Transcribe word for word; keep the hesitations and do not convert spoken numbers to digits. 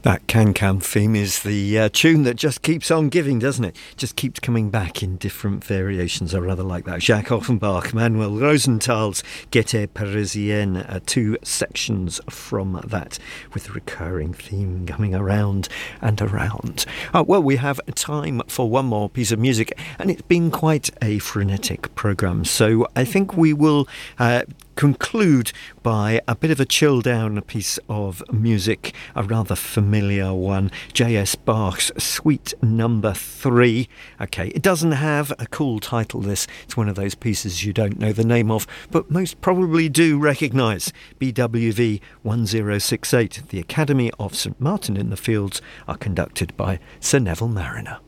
That Can-Can theme is the uh, tune that just keeps on giving, doesn't it? Just keeps coming back in different variations. I rather like that. Jacques Offenbach, Manuel Rosenthal's Gaieté Parisienne, uh, two sections from that with a recurring theme coming around and around. Uh, well, we have time for one more piece of music, and it's been quite a frenetic programme, so I think we will uh, conclude by a bit of a chill down piece of music, a rather familiar one, J S Bach's Suite Number Three. Okay, it doesn't have a cool title, this. It's one of those pieces you don't know the name of, but most probably do recognise. B W V one zero six eight. The Academy of St Martin in the Fields are conducted by Sir Neville Marriner.